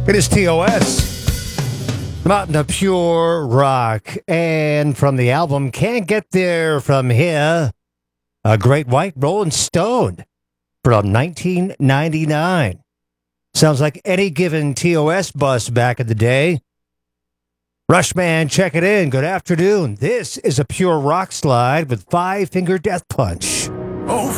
It is TOS. Mountain of Pure Rock. And from the album Can't Get There From Here, a Great White Rolling Stone from 1999. Sounds like any given TOS bus back in the day. Rushman, check it in. Good afternoon. This is a Pure Rock slide with Five Finger Death Punch. Oh,